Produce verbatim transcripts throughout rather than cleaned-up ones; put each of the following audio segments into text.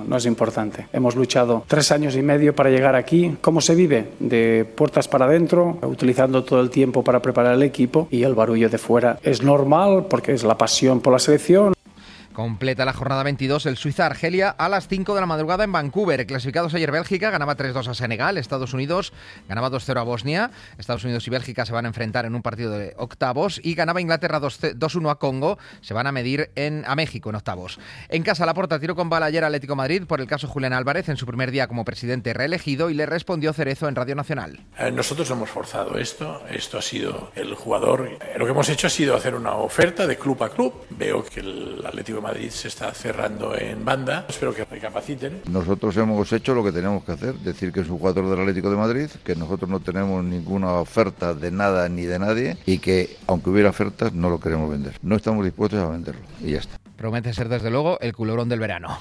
no es importante. Hemos luchado tres años y medio para llegar aquí. ¿Cómo se vive? De puertas para adentro, utilizando todo el tiempo para preparar el equipo, y el barullo de fuera es normal porque es la pasión por la selección. Completa la jornada veintidós el Suiza-Argelia a las cinco de la madrugada en Vancouver. Clasificados ayer Bélgica, ganaba tres dos a Senegal, Estados Unidos ganaba dos cero a Bosnia, Estados Unidos y Bélgica se van a enfrentar en un partido de octavos, y ganaba Inglaterra dos uno a Congo, se van a medir en, a México en octavos. En casa, Laporta tiró con bala ayer Atlético Madrid por el caso Julián Álvarez en su primer día como presidente reelegido, y le respondió Cerezo en Radio Nacional. Eh, nosotros hemos forzado esto, esto ha sido el jugador, lo que hemos hecho ha sido hacer una oferta de club a club. Veo que el Atlético de Madrid se está cerrando en banda, espero que recapaciten. Nosotros hemos hecho lo que teníamos que hacer, decir que es un jugador del Atlético de Madrid, que nosotros no tenemos ninguna oferta de nada ni de nadie, y que aunque hubiera ofertas no lo queremos vender. No estamos dispuestos a venderlo y ya está. Promete ser desde luego el culebrón del verano.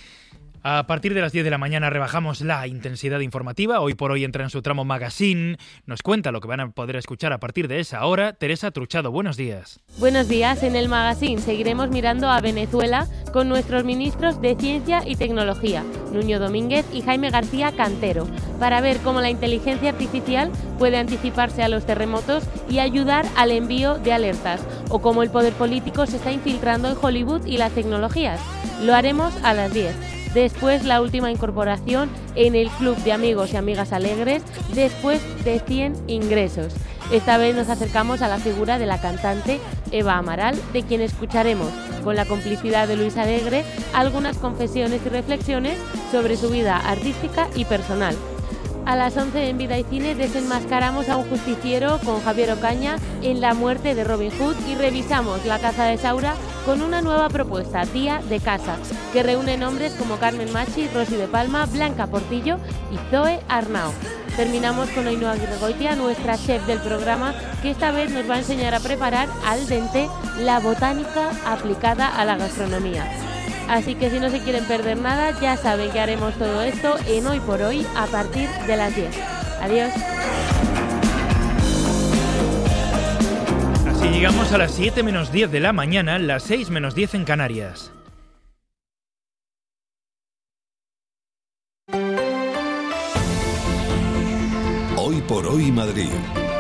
A partir de las diez de la mañana rebajamos la intensidad informativa. Hoy por hoy entra en su tramo Magazine. Nos cuenta lo que van a poder escuchar a partir de esa hora Teresa Truchado. Buenos días. Buenos días. En el Magazine seguiremos mirando a Venezuela con nuestros ministros de Ciencia y Tecnología, Nuño Domínguez y Jaime García Cantero, para ver cómo la inteligencia artificial puede anticiparse a los terremotos y ayudar al envío de alertas, o cómo el poder político se está infiltrando en Hollywood y las tecnologías. Lo haremos a las diez. Después, la última incorporación en el Club de Amigos y Amigas Alegres después de cien ingresos. Esta vez nos acercamos a la figura de la cantante Eva Amaral, de quien escucharemos, con la complicidad de Luis Alegre, algunas confesiones y reflexiones sobre su vida artística y personal. A las once en Vida y Cine desenmascaramos a un justiciero con Javier Ocaña en La muerte de Robin Hood y revisamos La Casa de Saura con una nueva propuesta, Día de Casa, que reúne nombres como Carmen Machi, Rosy de Palma, Blanca Portillo y Zoe Arnao. Terminamos con Ainhoa Aguirregoitia, nuestra chef del programa, que esta vez nos va a enseñar a preparar al dente la botánica aplicada a la gastronomía. Así que si no se quieren perder nada, ya saben que haremos todo esto en Hoy por Hoy a partir de las diez. Adiós. Así llegamos a las siete menos diez de la mañana, las seis menos diez en Canarias. Hoy por Hoy Madrid.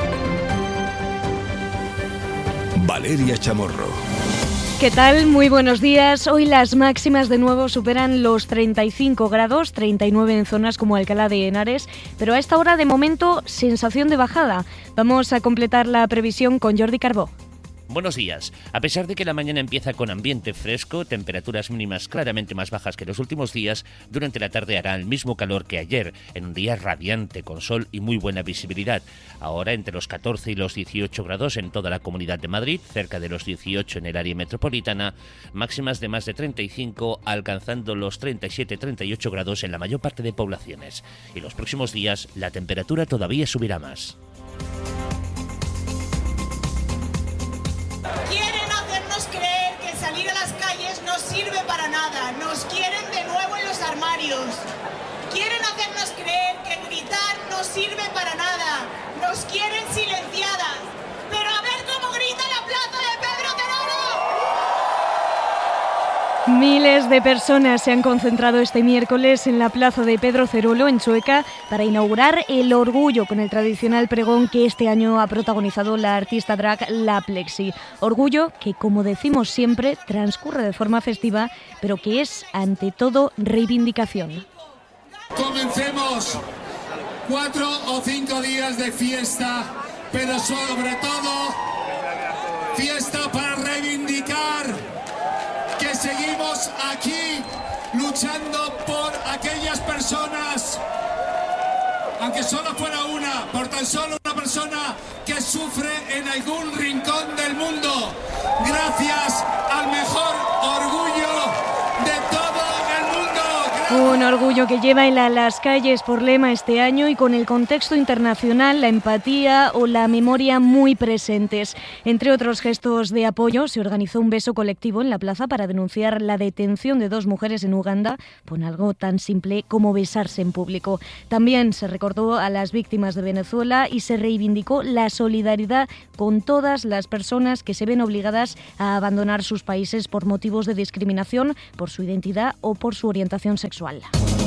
Valeria Chamorro. ¿Qué tal? Muy buenos días. Hoy las máximas de nuevo superan los treinta y cinco grados, treinta y nueve en zonas como Alcalá de Henares, pero a esta hora de momento sensación de bajada. Vamos a completar la previsión con Jordi Carbó. Buenos días. A pesar de que la mañana empieza con ambiente fresco, temperaturas mínimas claramente más bajas que los últimos días, durante la tarde hará el mismo calor que ayer, en un día radiante, con sol y muy buena visibilidad. Ahora entre los catorce y los dieciocho grados en toda la Comunidad de Madrid, cerca de los dieciocho en el área metropolitana, máximas de más de treinta y cinco, alcanzando los treinta y siete a treinta y ocho grados en la mayor parte de poblaciones. Y los próximos días la temperatura todavía subirá más. Quieren hacernos creer que salir a las calles no sirve para nada. Nos quieren de nuevo en los armarios. Quieren hacernos creer que gritar no sirve para nada. Nos quieren silenciadas. Pero a ver cómo grita la plaza de Pedro Teroro. Miles de personas se han concentrado este miércoles en la plaza de Pedro Cerolo, en Chueca, para inaugurar el Orgullo con el tradicional pregón que este año ha protagonizado la artista drag La Plexi. Orgullo que, como decimos siempre, transcurre de forma festiva, pero que es, ante todo, reivindicación. Comencemos cuatro o cinco días de fiesta, pero sobre todo fiesta para reivindicar que seguimos aquí luchando por aquellas personas, aunque solo fuera una, por tan solo una persona que sufre en algún rincón del mundo, gracias al mejor orgullo de todo el mundo. Un orgullo que lleva en la, las calles por lema este año y con el contexto internacional, la empatía o la memoria muy presentes. Entre otros gestos de apoyo, se organizó un beso colectivo en la plaza para denunciar la detención de dos mujeres en Uganda por algo tan simple como besarse en público. También se recordó a las víctimas de Venezuela y se reivindicó la solidaridad con todas las personas que se ven obligadas a abandonar sus países por motivos de discriminación, por su identidad o por su orientación sexual. sexual.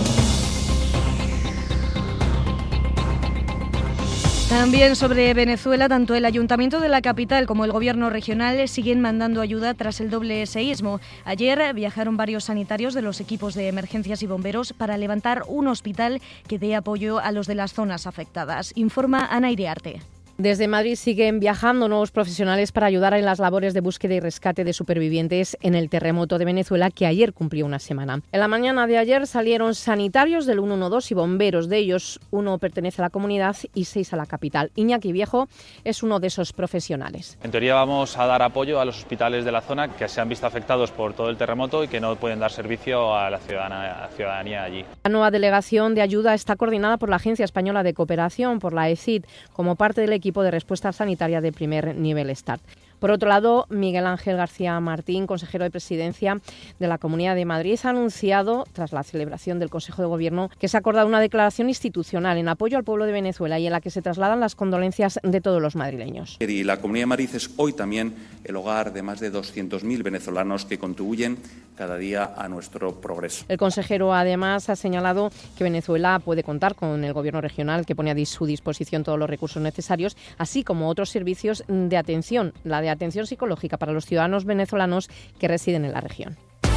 También sobre Venezuela, tanto el Ayuntamiento de la capital como el Gobierno regional siguen mandando ayuda tras el doble seísmo. Ayer viajaron varios sanitarios de los equipos de emergencias y bomberos para levantar un hospital que dé apoyo a los de las zonas afectadas. Informa Ana Iriarte. Desde Madrid siguen viajando nuevos profesionales para ayudar en las labores de búsqueda y rescate de supervivientes en el terremoto de Venezuela, que ayer cumplió una semana. En la mañana de ayer salieron sanitarios del ciento doce y bomberos. De ellos, uno pertenece a la comunidad y seis a la capital. Iñaki Viejo es uno de esos profesionales. En teoría vamos a dar apoyo a los hospitales de la zona que se han visto afectados por todo el terremoto y que no pueden dar servicio a la ciudadanía, a la ciudadanía allí. La nueva delegación de ayuda está coordinada por la Agencia Española de Cooperación, por la E C I D, como parte del equipo de respuesta sanitaria de primer nivel START. Por otro lado, Miguel Ángel García Martín, consejero de Presidencia de la Comunidad de Madrid, ha anunciado, tras la celebración del Consejo de Gobierno, que se ha acordado una declaración institucional en apoyo al pueblo de Venezuela y en la que se trasladan las condolencias de todos los madrileños. Y la Comunidad de Madrid es hoy también el hogar de más de doscientos mil venezolanos que contribuyen cada día a nuestro progreso. El consejero además ha señalado que Venezuela puede contar con el Gobierno regional, que pone a su disposición todos los recursos necesarios, así como otros servicios de atención, la de atención psicológica para los ciudadanos venezolanos que residen en la región.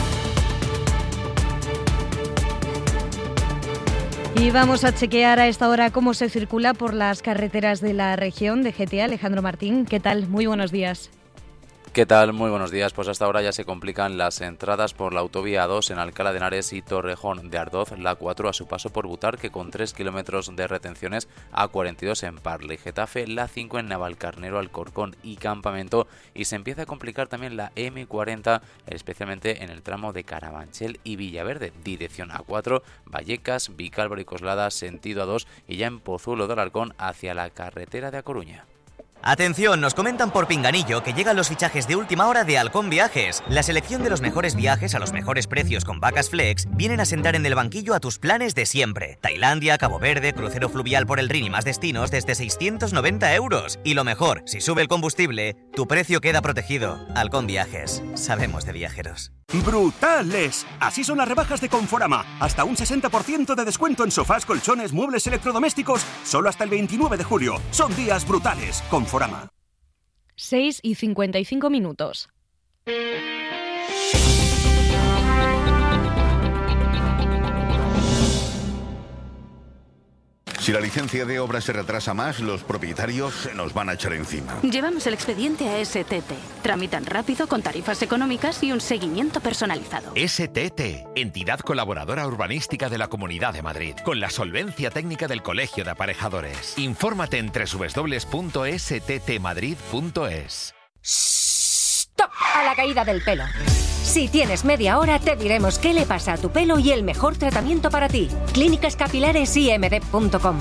Y vamos a chequear a esta hora cómo se circula por las carreteras de la región de G T A. Alejandro Martín, ¿qué tal? Muy buenos días. ¿Qué tal? Muy buenos días. Pues hasta ahora ya se complican las entradas por la autovía A dos en Alcalá de Henares y Torrejón de Ardoz, la cuatro a su paso por Butarque con tres kilómetros de retenciones, A cuarenta y dos en Parla y Getafe, la cinco en Navalcarnero, Alcorcón y Campamento, y se empieza a complicar también la eme cuarenta, especialmente en el tramo de Carabanchel y Villaverde, dirección A cuatro, Vallecas, Vicálvaro y Coslada, sentido A dos, y ya en Pozuelo de Alarcón hacia la carretera de A Coruña. Atención, nos comentan por Pinganillo que llegan los fichajes de última hora de Halcón Viajes. La selección de los mejores viajes a los mejores precios con vacas flex vienen a sentar en el banquillo a tus planes de siempre. Tailandia, Cabo Verde, crucero fluvial por el Rin y más destinos desde seiscientos noventa euros. Y lo mejor, si sube el combustible, tu precio queda protegido. Halcón Viajes. Sabemos de viajeros. ¡Brutales! Así son las rebajas de Conforama. Hasta un sesenta por ciento de descuento en sofás, colchones, muebles electrodomésticos, solo hasta el veintinueve de julio. Son días brutales. Conforama. seis y cincuenta y cinco minutos. Si la licencia de obra se retrasa más, los propietarios se nos van a echar encima. Llevamos el expediente a S T T. Tramitan rápido, con tarifas económicas y un seguimiento personalizado. S T T, entidad colaboradora urbanística de la Comunidad de Madrid, con la solvencia técnica del Colegio de Aparejadores. Infórmate en doble u doble u doble u punto s t t madrid punto es. ¡Stop! A la caída del pelo. Si tienes media hora, te diremos qué le pasa a tu pelo y el mejor tratamiento para ti. Clínicas Capilares I M D punto com.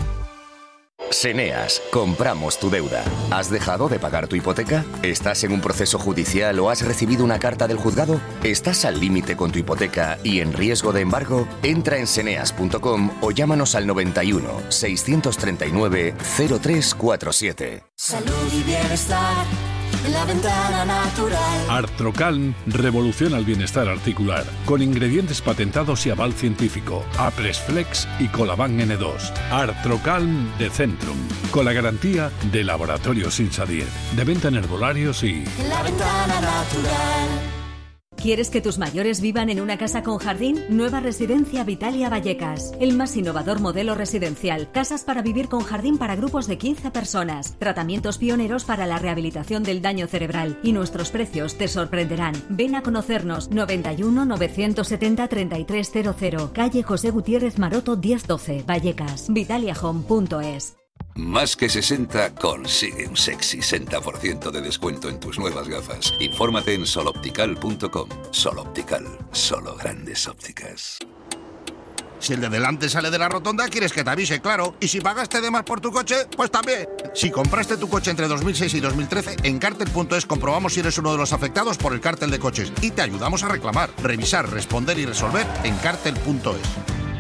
Seneas, compramos tu deuda. ¿Has dejado de pagar tu hipoteca? ¿Estás en un proceso judicial o has recibido una carta del juzgado? ¿Estás al límite con tu hipoteca y en riesgo de embargo? Entra en seneas punto com o llámanos al noventa y uno, seiscientos treinta y nueve, cero tres cuarenta y siete. Salud y bienestar. La Ventana Natural. Artrocalm revoluciona el bienestar articular con ingredientes patentados y aval científico. Apresflex y Colaban ene dos. Artrocalm de Centrum, con la garantía de Laboratorios Insadiet, de venta en herbolarios y... La Ventana Natural. ¿Quieres que tus mayores vivan en una casa con jardín? Nueva Residencia Vitalia Vallecas. El más innovador modelo residencial. Casas para vivir con jardín para grupos de quince personas. Tratamientos pioneros para la rehabilitación del daño cerebral. Y nuestros precios te sorprenderán. Ven a conocernos. noventa y uno, novecientos setenta, treinta y tres cero cero. Calle José Gutiérrez Maroto diez doce. Vallecas. Vitalia Home punto es. Más que sesenta, consigue un sexy sesenta por ciento de descuento en tus nuevas gafas. Infórmate en sol optical punto com. Sol Optical, solo grandes ópticas. Si el de delante sale de la rotonda, quieres que te avise, claro. Y si pagaste de más por tu coche, pues también. Si compraste tu coche entre dos mil seis y dos mil trece, en cártel punto es comprobamos si eres uno de los afectados por el cártel de coches. Y te ayudamos a reclamar, revisar, responder y resolver en cártel punto es.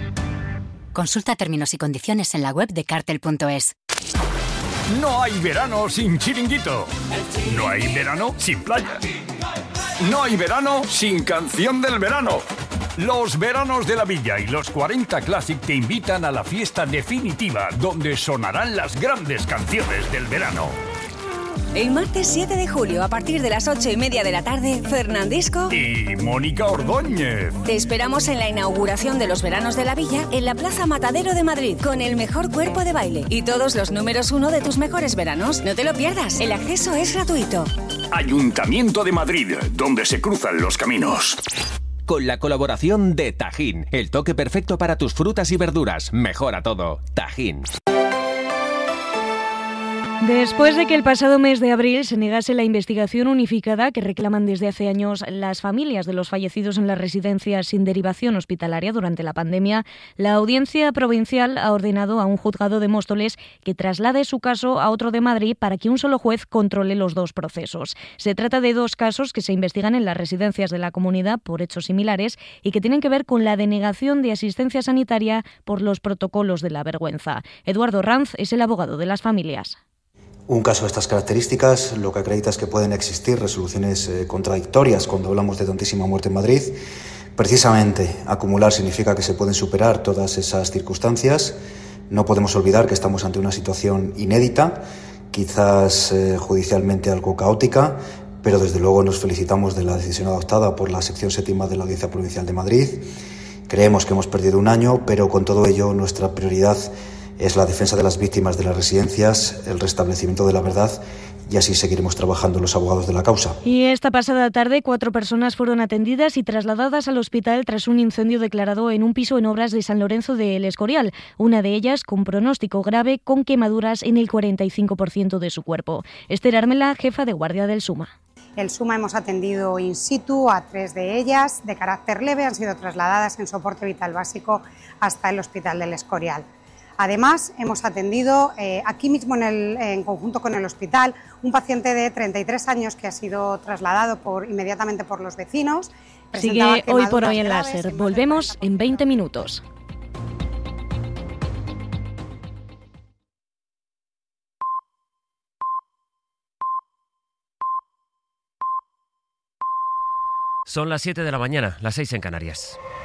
Consulta términos y condiciones en la web de cártel punto es. No hay verano sin chiringuito. No hay verano sin playa. No hay verano sin canción del verano. Los veranos de la Villa y los cuarenta Classic te invitan a la fiesta definitiva, donde sonarán las grandes canciones del verano. El martes siete de julio, a partir de las ocho y media de la tarde, Fernandisco y Mónica Ordóñez. Te esperamos en la inauguración de los veranos de la Villa, en la Plaza Matadero de Madrid, con el mejor cuerpo de baile y todos los números uno de tus mejores veranos. No te lo pierdas, el acceso es gratuito. Ayuntamiento de Madrid, donde se cruzan los caminos. Con la colaboración de Tajín, el toque perfecto para tus frutas y verduras. Mejora todo. Tajín. Después de que el pasado mes de abril se negase la investigación unificada que reclaman desde hace años las familias de los fallecidos en las residencias sin derivación hospitalaria durante la pandemia, la Audiencia Provincial ha ordenado a un juzgado de Móstoles que traslade su caso a otro de Madrid para que un solo juez controle los dos procesos. Se trata de dos casos que se investigan en las residencias de la comunidad por hechos similares y que tienen que ver con la denegación de asistencia sanitaria por los protocolos de la vergüenza. Eduardo Ranz es el abogado de las familias. Un caso de estas características lo que acredita es que pueden existir resoluciones eh, contradictorias cuando hablamos de tantísima muerte en Madrid. Precisamente, acumular significa que se pueden superar todas esas circunstancias. No podemos olvidar que estamos ante una situación inédita, quizás eh, judicialmente algo caótica, pero desde luego nos felicitamos de la decisión adoptada por la sección séptima de la Audiencia Provincial de Madrid. Creemos que hemos perdido un año, pero con todo ello nuestra prioridad es la defensa de las víctimas de las residencias, el restablecimiento de la verdad, y así seguiremos trabajando los abogados de la causa. Y esta pasada tarde cuatro personas fueron atendidas y trasladadas al hospital tras un incendio declarado en un piso en obras de San Lorenzo de El Escorial, una de ellas con pronóstico grave con quemaduras en el cuarenta y cinco por ciento de su cuerpo. Esther Armela, jefa de guardia del SUMA. El SUMA hemos atendido in situ a tres de ellas de carácter leve, han sido trasladadas en soporte vital básico hasta el Hospital del Escorial. Además, hemos atendido eh, aquí mismo en, el, en conjunto con el hospital un paciente de treinta y tres años que ha sido trasladado por, inmediatamente por los vecinos. Sigue Hoy por Hoy en la SER. Volvemos en veinte minutos. Son las siete de la mañana, las seis en Canarias.